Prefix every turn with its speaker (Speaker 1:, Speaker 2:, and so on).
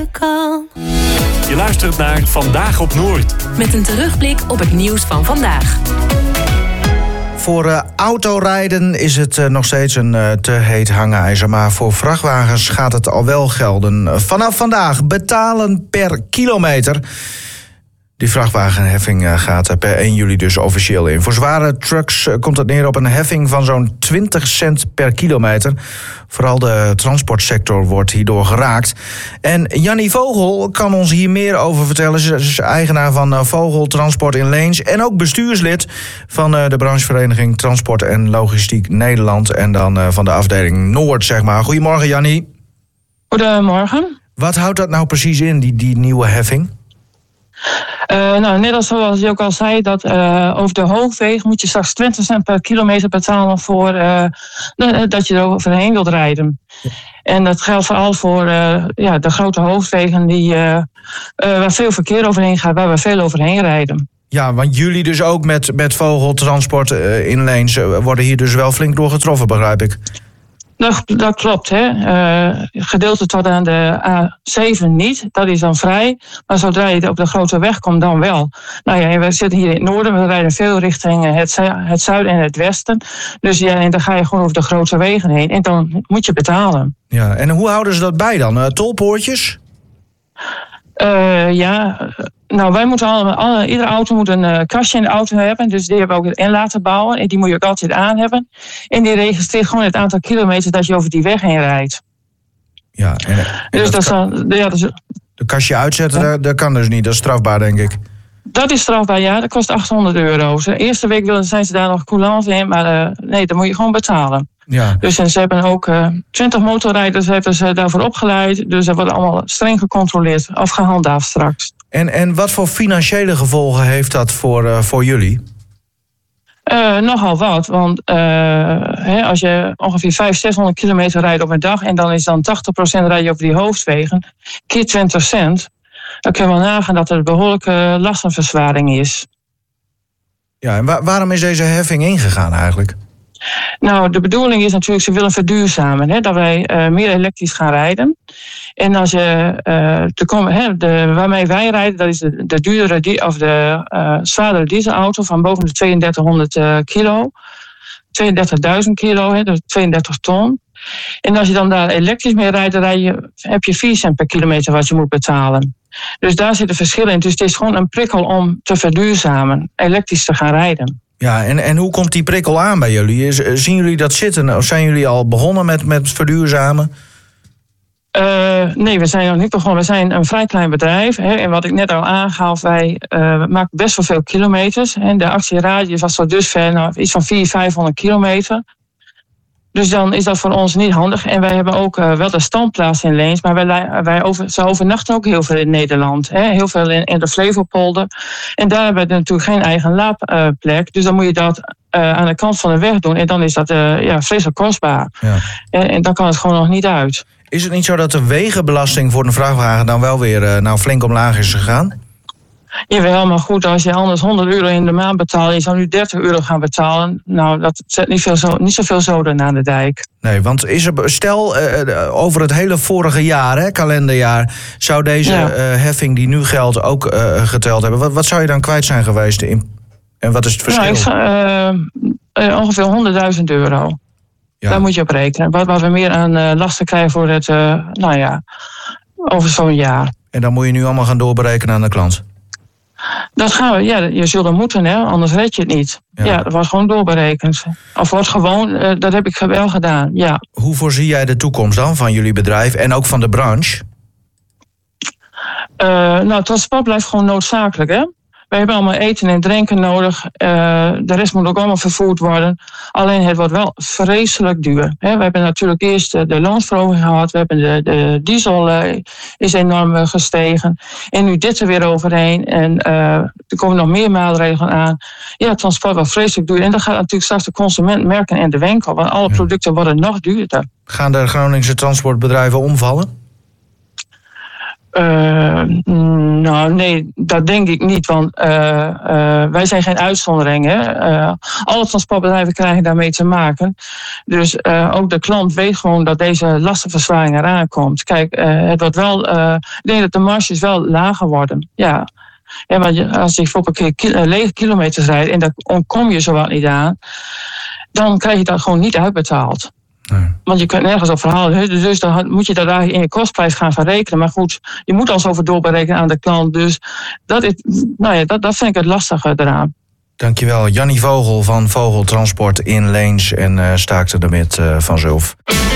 Speaker 1: Je luistert naar Vandaag op Noord.
Speaker 2: Met een terugblik op het nieuws van vandaag.
Speaker 3: Voor autorijden is het nog steeds een te heet hangijzer. Maar voor vrachtwagens gaat het al wel gelden. Vanaf vandaag betalen per kilometer. Die vrachtwagenheffing gaat per 1 juli dus officieel in. Voor zware trucks komt het neer op een heffing van zo'n 20 cent per kilometer. Vooral de transportsector wordt hierdoor geraakt. En Jannie Vogel kan ons hier meer over vertellen. Ze is eigenaar van Vogel Transport in Leens en ook bestuurslid van de branchevereniging Transport en Logistiek Nederland. En dan van de afdeling Noord, zeg maar. Goedemorgen, Jannie.
Speaker 4: Goedemorgen.
Speaker 3: Wat houdt dat nou precies in, die nieuwe heffing?
Speaker 4: Net als zoals je ook al zei, dat over de hoofdwegen moet je straks 20 cent per kilometer betalen voor dat je er overheen wilt rijden. Ja. En dat geldt vooral voor de grote hoofdwegen waar veel verkeer overheen gaat, waar we veel overheen rijden. Ja,
Speaker 3: want jullie dus ook met Vogeltransport in Leens worden hier dus wel flink door getroffen, begrijp ik.
Speaker 4: Dat klopt, hè. Gedeelte tot aan de A7 niet, dat is dan vrij. Maar zodra je op de grote weg komt, dan wel. Nou ja, we zitten hier in het noorden, we rijden veel richting het zuiden en het westen. Dus ja, en dan ga je gewoon over de grote wegen heen. En dan moet je betalen.
Speaker 3: Ja, en hoe houden ze dat bij dan? Tolpoortjes?
Speaker 4: Wij moeten iedere auto moet een kastje in de auto hebben. Dus die hebben we ook in laten bouwen. En die moet je ook altijd aan hebben. En die registreert gewoon het aantal kilometers dat je over die weg heen rijdt.
Speaker 3: Ja,
Speaker 4: dus
Speaker 3: de kastje uitzetten, dat kan dus niet. Dat is strafbaar, denk ik.
Speaker 4: Dat is strafbaar, ja. Dat kost €800. De eerste week zijn ze daar nog coulant in. Maar nee, dan moet je gewoon betalen. Ja. Dus en ze hebben ook 20 motorrijders hebben ze daarvoor opgeleid. Dus dat wordt allemaal streng gecontroleerd of gehandhaafd straks.
Speaker 3: En wat voor financiële gevolgen heeft dat voor jullie?
Speaker 4: Nogal wat, want als je ongeveer 500-600 kilometer rijdt op een dag en dan is dan 80% rij je over die hoofdwegen, keer 20 cent, dan kun je wel nagaan dat er een behoorlijke lastenverzwaring is.
Speaker 3: Ja, en waarom is deze heffing ingegaan eigenlijk?
Speaker 4: Nou, de bedoeling is natuurlijk, ze willen verduurzamen, hè, dat wij meer elektrisch gaan rijden. En als je waarmee wij rijden, dat is de duurdere of de zwaardere dieselauto van boven de 3200 kilo. 32.000 kilo, dus 32 ton. En als je dan daar elektrisch mee rijdt, dan heb je 4 cent per kilometer wat je moet betalen. Dus daar zit een verschil in. Dus het is gewoon een prikkel om te verduurzamen, elektrisch te gaan rijden.
Speaker 3: Ja, en hoe komt die prikkel aan bij jullie? Zien jullie dat zitten? Of zijn jullie al begonnen met verduurzamen?
Speaker 4: Nee, we zijn nog niet begonnen. We zijn een vrij klein bedrijf. Hè, en wat ik net al aangaf, wij maken best wel veel kilometers. En de actieradius was tot dusver iets van 400-500 kilometer. Dus dan is dat voor ons niet handig. En wij hebben ook wel de standplaats in Leens. Maar ze overnachten ook heel veel in Nederland. Hè? Heel veel in de Flevopolder. En daar hebben we natuurlijk geen eigen laadplek. Dus dan moet je dat aan de kant van de weg doen. En dan is dat vreselijk kostbaar. Ja. En dan kan het gewoon nog niet uit.
Speaker 3: Is het niet zo dat de wegenbelasting voor een vrachtwagen dan wel weer flink omlaag is gegaan?
Speaker 4: Jawel, maar goed, als je anders €100 in de maand betaalt, je zou nu €30 gaan betalen. Nou, dat zet niet zoveel zoden aan de dijk.
Speaker 3: Nee, want stel over het hele vorige jaar, kalenderjaar, zou deze heffing die nu geldt ook geteld hebben. Wat zou je dan kwijt zijn geweest en wat is het verschil?
Speaker 4: Ongeveer €100.000. Ja. Daar moet je op rekenen. Wat we meer aan lasten krijgen voor het, over zo'n jaar.
Speaker 3: En dan moet je nu allemaal gaan doorberekenen aan de klant?
Speaker 4: Dat gaan we, je zult moeten, hè, anders red je het niet. Ja, dat wordt gewoon doorberekend. Of wordt gewoon, dat heb ik wel gedaan, ja.
Speaker 3: Hoe voorzie jij de toekomst dan van jullie bedrijf en ook van de branche?
Speaker 4: Transport blijft gewoon noodzakelijk, hè. We hebben allemaal eten en drinken nodig. De rest moet ook allemaal vervoerd worden. Alleen het wordt wel vreselijk duur. We hebben natuurlijk eerst de loonsverhoging gehad. We hebben de diesel is enorm gestegen. En nu dit er weer overheen. En er komen nog meer maatregelen aan. Ja, het transport wordt vreselijk duur. En dat gaat natuurlijk straks de consument merken en de winkel. Want alle producten worden nog duurder.
Speaker 3: Gaan de Groningse transportbedrijven omvallen?
Speaker 4: Nee, dat denk ik niet, want wij zijn geen uitzondering. Hè? Alle transportbedrijven krijgen daarmee te maken. Dus ook de klant weet gewoon dat deze lastenverzwaring eraan komt. Kijk, het wordt wel, ik denk dat de marges wel lager worden. Ja, maar als je voor een keer lege kilometers rijdt en daar ontkom je zowat niet aan, dan krijg je dat gewoon niet uitbetaald. Nee. Want je kunt nergens op verhalen. Dus dan moet je dat eigenlijk in je kostprijs gaan verrekenen. Maar goed, je moet al over doorberekenen aan de klant. Dus dat vind ik het lastige eraan.
Speaker 3: Dankjewel. Jannie Vogel van Vogeltransport in Leens en Staakte de Mit van Zulf.